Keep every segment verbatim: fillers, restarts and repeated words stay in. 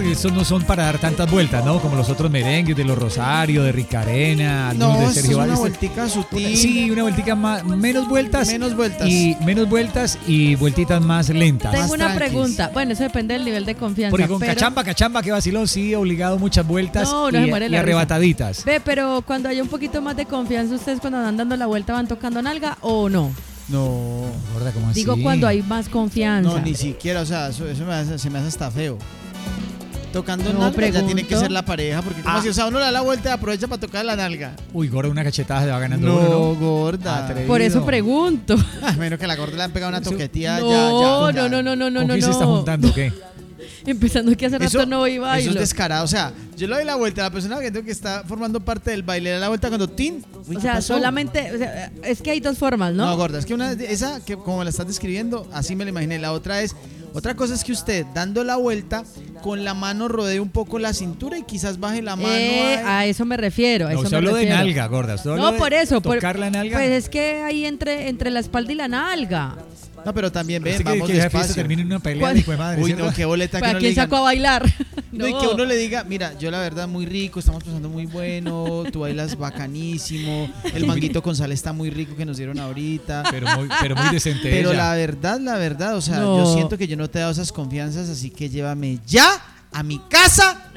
que estos no son para dar tantas vueltas, ¿no? Como los otros merengues de los Rosario, de Ricarena, no, de Sergio es una Valles. vueltica sutil. Sí, una vueltica más, menos vueltas. Menos vueltas. Y menos vueltas y vueltitas más lentas. Tengo Más una tranquis. pregunta. Bueno, eso depende del nivel de confianza. Porque con pero... cachamba, cachamba, que vacilón, sí, obligado muchas vueltas No, no y, se muere y la risa. arrebataditas. Ve, pero cuando haya un poquito más de confianza, ¿ustedes cuando van dando la vuelta van tocando nalga o no? No. Gorda, ¿cómo así? Digo cuando hay más confianza. No, ni siquiera, o sea, eso, eso me hace, se me hace hasta feo. Tocando No, nalga ya pregunto. tiene que ser la pareja, porque como Ah. así, o sea, uno le da la vuelta y aprovecha para tocar la nalga. Uy, gorda, una cachetada se va ganando No, uno, ¿no? gorda. Atrevido. Por eso pregunto. Ah, menos que la gorda le han pegado una Eso- toquetía No, ya, ya, ya. no, no, no, no, no, ¿Con no. quién se está juntando o qué? Empezando que hace rato Eso, no voy y eso bailo. es descarado, o sea, yo le doy la vuelta a la persona que, tengo que está formando parte del baile, le da la vuelta cuando tin. Uy, O ¿qué sea, pasó? solamente, o sea, es que hay dos formas, ¿no? No, gorda, es que una esa que como la estás describiendo, así me la imaginé. La otra es, otra cosa es que usted dando la vuelta con la mano rodee un poco la cintura y quizás baje la mano. Eh, ahí. a eso me refiero. A No, eso usted me habló de refiero. nalga, gorda. Usted habló No, de por eso. por- Tocar la nalga. Pues es que ahí entre, entre la espalda y la nalga. No, pero también ven, Usted quiere vamos que esa fiesta despacio. termine en una pelea ¿Cuál? de hijo de madre, Uy, ¿cierto? no, qué boleta que ¿Para no le quién digan. sacó a bailar? No, y que uno le diga, mira, yo la verdad muy rico, estamos pasando muy bueno, tú bailas bacanísimo, el manguito con sal está muy rico que nos dieron ahorita. Pero muy, pero muy decente Pero ella. la verdad, la verdad, o sea, No. yo siento que yo no te he dado esas confianzas, así que llévame ya a mi casa.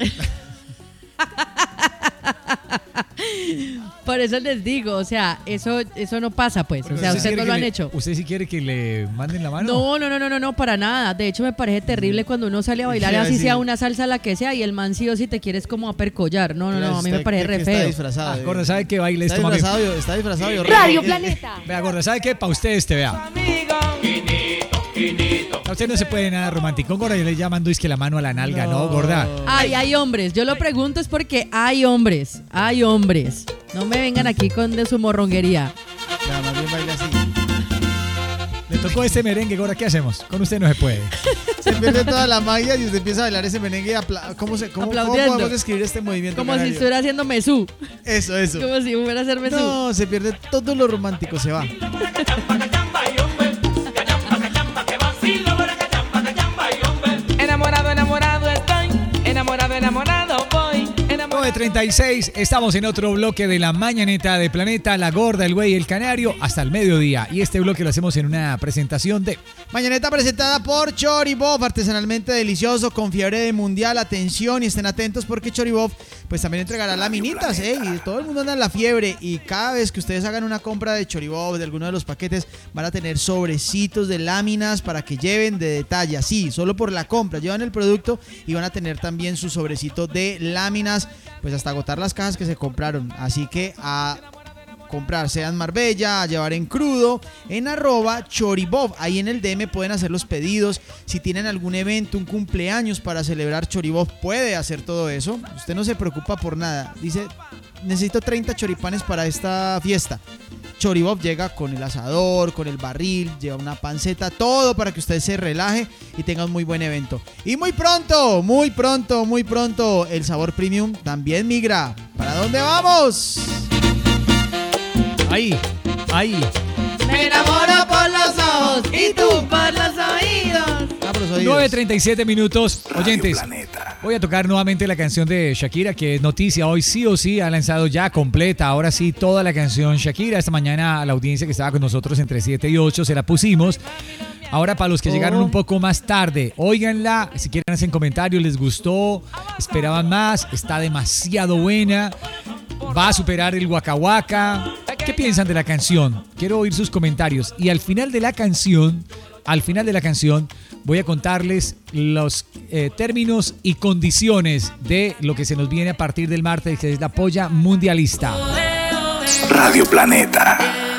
Por eso les digo, o sea, eso, eso no pasa, pues. O sea, ¿Usted ustedes quiere no que lo han le- hecho. ¿Usted sí quiere que le manden la mano? No, no, no, no, no, no, para nada. De hecho, me parece terrible cuando uno sale a bailar, ¿Qué iba a así decir? sea una salsa, la que sea, y el man sí o sí te quieres como apercollar. No, no, no, a mí me Está- parece que re está feo. disfrazado. Ah, de- gorda, ¿sabe qué baile Está esto, mami? disfrazado, y- está disfrazado y horrible. Radio Planeta. Vea, gorda, ¿sabe qué? Para usted este, vea. A usted no se puede nada romántico, gorda, y le llamando es que la mano a la nalga, ¿no, gorda? Ay, hay hombres. Yo lo pregunto es porque hay hombres. Hay hombres. No me vengan aquí con de su morronguería. Nada más bien baila así. Le tocó este merengue, gorda, ¿qué hacemos? Con usted no se puede. Se pierde toda la magia y usted empieza a bailar ese merengue y apla- ¿Cómo, se, cómo, cómo Aplaudiendo. podemos describir este movimiento? Como si canario? estuviera haciendo mesú. Eso, eso. Como si fuera a hacer mesú. No, se pierde todo lo romántico, se va. Enamorado, enamorado estoy, enamorado, enamorado voy, enamorado. nueve treinta y seis, estamos en otro bloque de la mañaneta de Planeta, la gorda, el güey y el canario, hasta el mediodía. Y este bloque lo hacemos en una presentación de... Mañaneta presentada por Choribof, artesanalmente delicioso, con fiebre de mundial. Atención y estén atentos porque Choribof pues también entregará laminitas, ¿eh? Y todo el mundo anda en la fiebre. Y cada vez que ustedes hagan una compra de Choribof, de alguno de los paquetes, van a tener sobrecitos de láminas para que lleven de detalle. Así, solo por la compra. Llevan el producto y van a tener también su sobrecito de láminas, pues hasta agotar las cajas que se compraron. Así que a comprar, sean Marbella, a llevar en crudo, en arroba Choribof. Ahí en el D M pueden hacer los pedidos. Si tienen algún evento, un cumpleaños para celebrar, Choribof puede hacer todo eso. Usted no se preocupa por nada. Dice, necesito treinta choripanes para esta fiesta. Choribof llega con el asador, con el barril, lleva una panceta, todo para que usted se relaje y tenga un muy buen evento. Y muy pronto, muy pronto, muy pronto, el sabor premium también migra. ¿Para dónde vamos? Ahí, ahí. Me enamoro por los ojos y tú por los oídos. Ah, por los oídos. nueve treinta y siete minutos. Oyentes, voy a tocar nuevamente la canción de Shakira, que es noticia. Hoy sí o sí ha lanzado ya completa, ahora sí, toda la canción Shakira. Esta mañana a la audiencia que estaba con nosotros entre siete y ocho se la pusimos. Ahora para los que llegaron un poco más tarde, óiganla, si quieren hacen comentarios, les gustó, esperaban más, está demasiado buena, va a superar el Waka Waka. ¿Qué piensan de la canción? Quiero oír sus comentarios. Y al final de la canción, al final de la canción, voy a contarles los eh, términos y condiciones de lo que se nos viene a partir del martes, que es la polla mundialista. Radio Planeta.